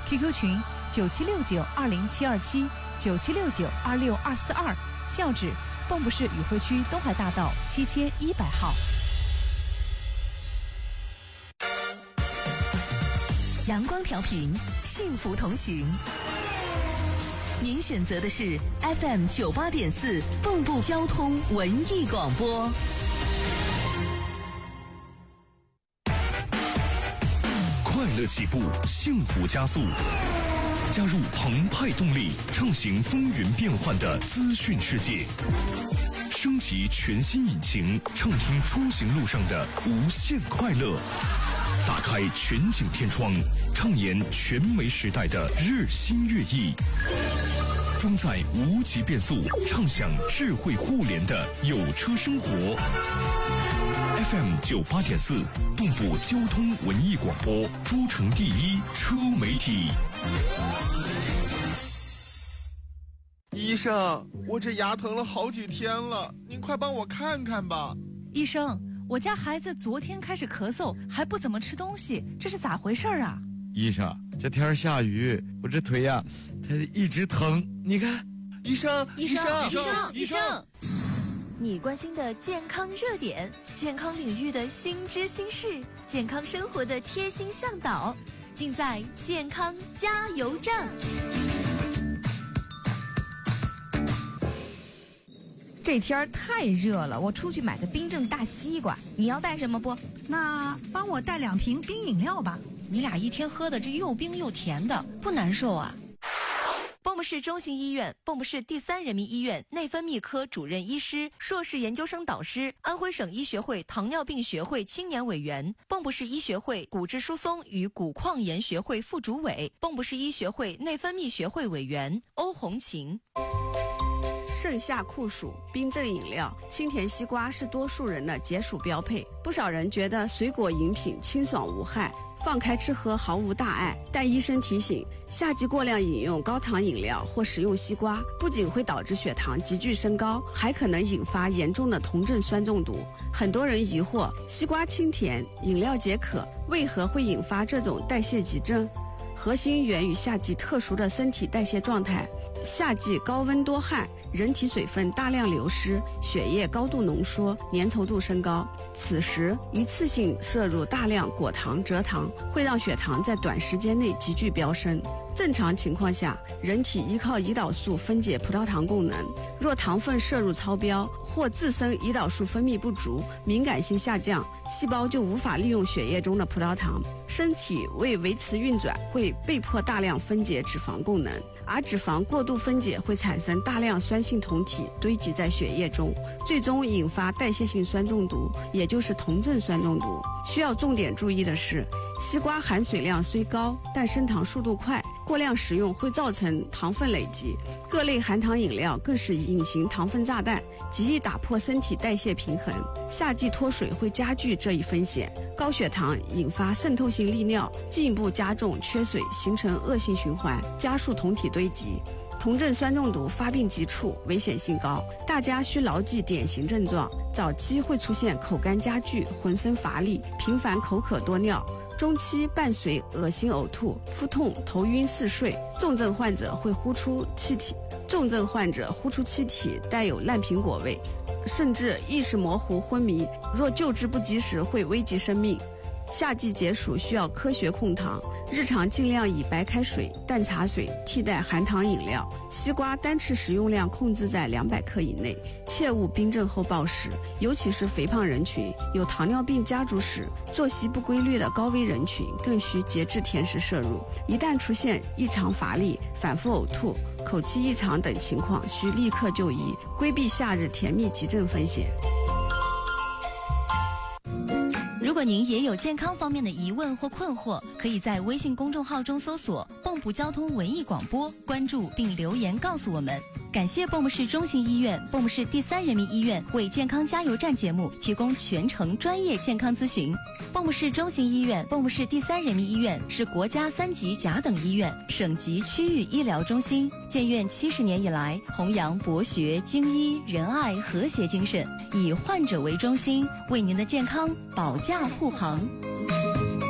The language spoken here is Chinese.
，QQ 群9769207727，9769262242，校址蚌埠市宇汇区东海大道7100号。 阳光调频，幸福同行。您选择的是 FM 98.4蚌埠交通文艺广播。 快乐起步，幸福加速。加入澎湃动力，畅行风云变幻的资讯世界。升级全新引擎，畅听出行路上的无限快乐。打开全景天窗，畅言全媒时代的日新月异。装载无极变速，畅享智慧互联的有车生活。FM 98.4，蚌埠交通文艺广播，诸城第一车媒体。 医生，我这牙疼了好几天了，您快帮我看看吧。 医生，我家孩子昨天开始咳嗽，还不怎么吃东西，这是咋回事啊？ 医生，这天下雨，我这腿呀，它一直疼。你看， 医生， 你关心的健康热点，健康领域的新知新事，健康生活的贴心向导，尽在健康加油站。 这天儿太热了，我出去买个冰镇大西瓜，你要带什么不？ 那帮我带2瓶冰饮料吧。 你俩一天喝的这又冰又甜的，不难受啊？ 蚌埠市中心医院、蚌埠市第3人民医院内分泌科主任医师、硕士研究生导师，安徽省医学会糖尿病学会青年委员，蚌埠市医学会骨质疏松与骨矿炎学会副主委，蚌埠市医学会内分泌学会委员欧红琴。 盛夏酷暑，冰镇饮料清甜西瓜是多数人的解暑标配。不少人觉得水果饮品清爽无害，放开吃喝毫无大碍。但医生提醒，夏季过量饮用高糖饮料或食用西瓜，不仅会导致血糖急剧升高，还可能引发严重的酮症酸中毒。很多人疑惑，西瓜清甜，饮料解渴，为何会引发这种代谢急症？核心源于夏季特殊的身体代谢状态。夏季高温多汗，人体水分大量流失，血液高度浓缩，粘稠度升高。此时一次性摄入大量果糖、蔗糖，会让血糖在短时间内急剧飙升。正常情况下，人体依靠胰岛素分解葡萄糖功能，若糖分摄入超标或自身胰岛素分泌不足，敏感性下降，细胞就无法利用血液中的葡萄糖，身体为维持运转，会被迫大量分解脂肪功能，而脂肪过度分解会产生大量酸性酮体堆积在血液中，最终引发代谢性酸中毒，也就是酮症酸中毒。需要重点注意的是，西瓜含水量虽高，但升糖速度快，过量食用会造成糖分累积。各类含糖饮料更是隐形糖分炸弹，极易打破身体代谢平衡。夏季脱水会加剧这一风险，高血糖引发渗透性利尿，进一步加重缺水，形成恶性循环，加速酮体堆积。酮症酸中毒发病急促，危险性高，大家需牢记典型症状。早期会出现口干加剧、浑身乏力、频繁口渴多尿，中期伴随恶心呕吐、腹痛、头晕嗜睡。重症患者会呼出气体带有烂苹果味，甚至意识模糊昏迷，若救治不及时会危及生命。夏季解暑需要科学控糖，日常尽量以白开水、淡茶水替代含糖饮料。西瓜单次食用量控制在200克以内，切勿冰镇后暴食，尤其是肥胖人群、有糖尿病家族史、作息不规律的高危人群更需节制甜食摄入。一旦出现异常乏力、反复呕吐、口气异常等情况，需立刻就医，规避夏日甜蜜急症风险。 如果您也有健康方面的疑问或困惑，可以在微信公众号中搜索蚌埠交通文艺广播，关注并留言告诉我们。感谢蚌埠市中心医院、蚌埠市第3人民医院为健康加油站节目提供全程专业健康咨询。蚌埠市中心医院、蚌埠市第3人民医院是国家3级甲等医院、省级区域医疗中心，建院70年以来，弘扬博学、精医、仁爱、和谐精神，以患者为中心，为您的健康保驾护航。